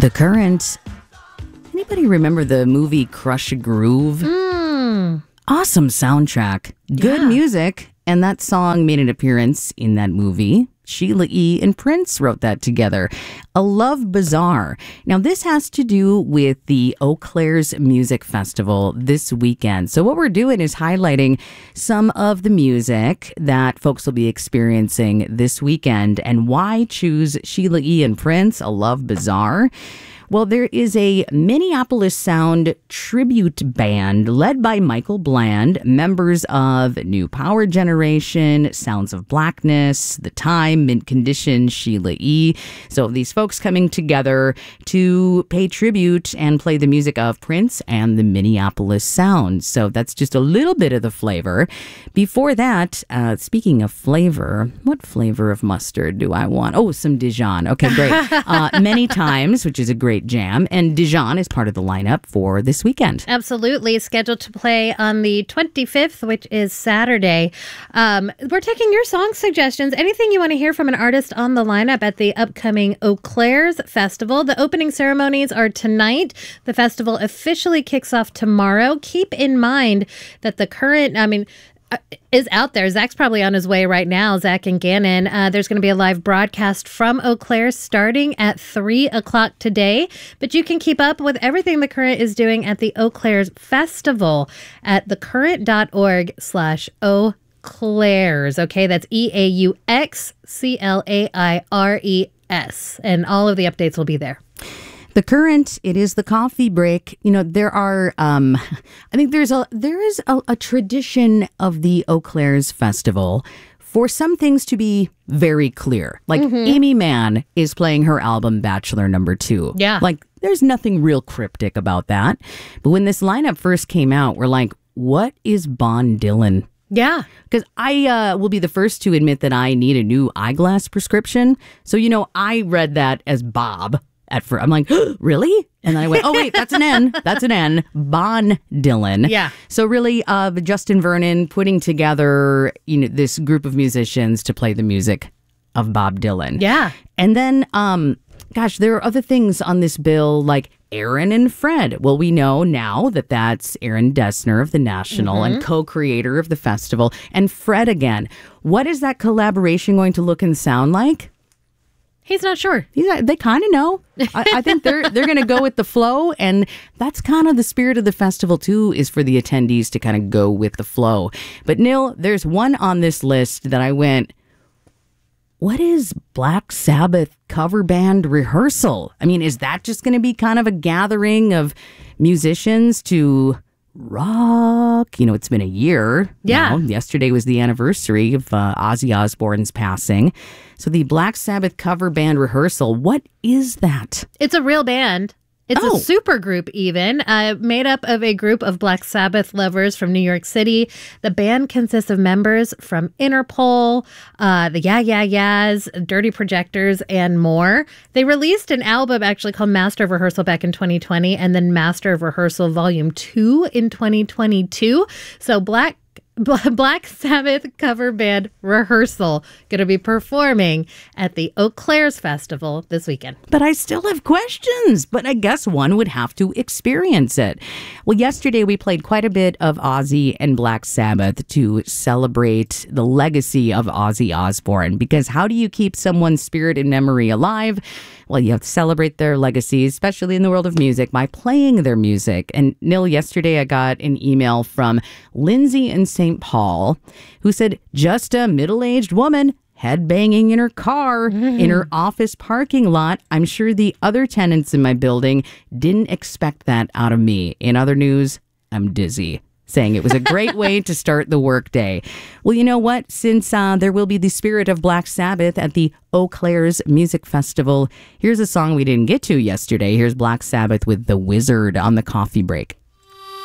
The Current. Anybody remember the movie Crush a Groove? Awesome soundtrack. Good music. And that song made an appearance in that movie. Sheila E. and Prince wrote that together. A Love Bazaar. Now, this has to do with the Eau Claire's Music Festival this weekend. So what we're doing is highlighting some of the music that folks will be experiencing this weekend and why choose Sheila E. and Prince, A Love Bazaar. Well, there is a Minneapolis Sound tribute band led by Michael Bland, members of New Power Generation, Sounds of Blackness, The Time, Mint Condition, Sheila E. So these folks coming together to pay tribute and play the music of Prince and the Minneapolis Sound. So that's just a little bit of the flavor. Before that, speaking of flavor, what flavor of mustard do I want? Oh, some Dijon. Okay, great. Many Times, which is a great jam, and Dijon is part of the lineup for this weekend. Absolutely. Scheduled to play on the 25th, which is Saturday. We're taking your song suggestions. Anything you want to hear from an artist on the lineup at the upcoming Eau Claire's Festival. The opening ceremonies are tonight. The festival officially kicks off tomorrow. Keep in mind that the current, is out there. Zach's probably on his way right now, Zach and Gannon. There's going to be a live broadcast from Eau Claire starting at 3 o'clock today. But you can keep up with everything The Current is doing at the Eau Claire's Festival at thecurrent.org/Eau Claire's. Okay, that's EAUXCLAIRES. And all of the updates will be there. The Current, it is the coffee break. You know, there are, I think there is a tradition of the Eau Claire's Festival for some things to be very clear. Like Amy Mann is playing her album Bachelor No. 2. Yeah. Like, there's nothing real cryptic about that. But when this lineup first came out, we're like, what is Bon Dylan? Yeah. Because I will be the first to admit that I need a new eyeglass prescription. So, you know, I read that as Bob. At first, I'm like, really? And then I went, oh, wait, that's an N. That's an N. Bon Dylan. Yeah. So really, Justin Vernon putting together, this group of musicians to play the music of Bob Dylan. Yeah. And then, there are other things on this bill like Aaron and Fred. Well, we know now that that's Aaron Dessner of The National and co-creator of the festival. And Fred again. What is that collaboration going to look and sound like? He's not sure. They kind of know. I think they're going to go with the flow, and that's kind of the spirit of the festival too, is for the attendees to kind of go with the flow. But Nil, there's one on this list that I went, what is Black Sabbath cover band rehearsal? I mean, is that just going to be kind of a gathering of musicians to rock? It's been a year. Yeah. Yesterday was the anniversary of Ozzy Osbourne's passing. So the Black Sabbath cover band rehearsal, what is that? It's a real band. It's a super group even, made up of a group of Black Sabbath lovers from New York City. The band consists of members from Interpol, the Yeah Yeah Yeahs, Dirty Projectors, and more. They released an album actually called Master of Rehearsal back in 2020 and then Master of Rehearsal Volume 2 in 2022. So Black Sabbath cover band rehearsal going to be performing at the Eau Claire's Festival this weekend. But I still have questions, but I guess one would have to experience it. Well, yesterday we played quite a bit of Ozzy and Black Sabbath to celebrate the legacy of Ozzy Osbourne, because how do you keep someone's spirit and memory alive? Well, you have to celebrate their legacy, especially in the world of music, by playing their music. And Nil, yesterday I got an email from Lindsay in St. Paul who said, just a middle-aged woman headbanging in her car in her office parking lot. I'm sure the other tenants in my building didn't expect that out of me. In other news, I'm dizzy. Saying it was a great way to start the workday. Well, you know what? Since there will be the spirit of Black Sabbath at the Eau Claire's Music Festival, here's a song we didn't get to yesterday. Here's Black Sabbath with The Wizard on the coffee break.